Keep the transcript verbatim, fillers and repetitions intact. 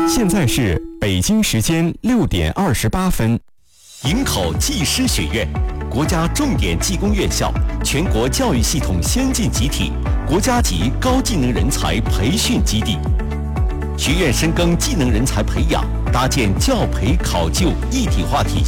现在是北京时间六点二十八分。 营口技师学院，国家重点技工院校，全国教育系统先进集体，国家级高技能人才培训基地。学院深耕技能人才培养，搭建教培考就一体化体系。